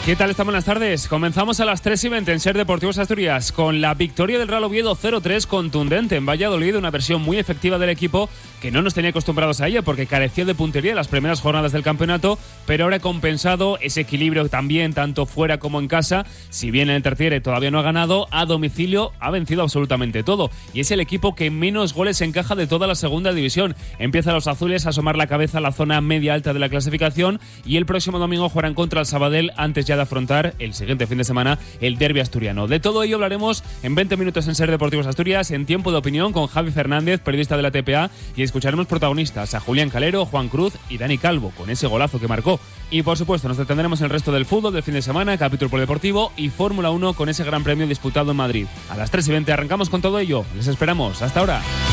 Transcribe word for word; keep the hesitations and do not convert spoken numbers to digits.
¿Qué tal? Están buenas tardes. Comenzamos a las tres y veinte en Ser Deportivos Asturias con la victoria del Real Oviedo cero tres contundente en Valladolid, una versión muy efectiva del equipo que no nos tenía acostumbrados a ella porque careció de puntería en las primeras jornadas del campeonato, pero ahora ha compensado ese equilibrio también tanto fuera como en casa. Si bien el Tertiere todavía no ha ganado, a domicilio ha vencido absolutamente todo y es el equipo que menos goles encaja de toda la segunda división. Empiezan los azules a asomar la cabeza a la zona media alta de la clasificación y el próximo domingo jugarán contra el Sabadell antes ya de afrontar el siguiente fin de semana el derbi asturiano. De todo ello hablaremos en veinte minutos en Ser Deportivos Asturias, en Tiempo de Opinión, con Javi Fernández, periodista de la T P A, y escucharemos protagonistas a Julián Calero, Juan Cruz y Dani Calvo, con ese golazo que marcó. Y por supuesto nos detendremos en el resto del fútbol del fin de semana, capítulo polideportivo y Fórmula uno con ese gran premio disputado en Madrid. A las tres y veinte arrancamos con todo ello. Les esperamos. Hasta ahora.